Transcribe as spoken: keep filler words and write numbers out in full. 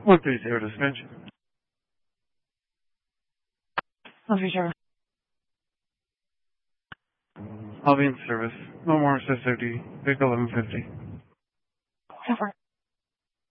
one three zero dispatch. one three zero. I'll be in service. No more S S O D. Big eleven fifty. Over.